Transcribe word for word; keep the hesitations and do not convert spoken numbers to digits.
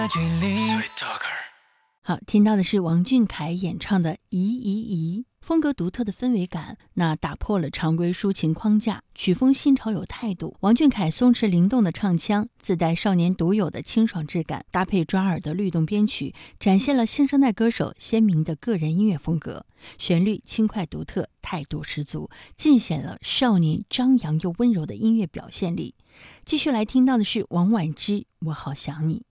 好，听到的是王俊凯演唱的《移移移》，风格独特的氛围感，那打破了常规抒情框架，曲风新潮有态度。王俊凯松弛灵动的唱腔，自带少年独有的清爽质感，搭配抓耳的律动编曲，展现了新生代歌手鲜明的个人音乐风格。旋律轻快独特，态度十足，尽显了少年张扬又温柔的音乐表现力。继续来听到的是王菀之《我好想你》。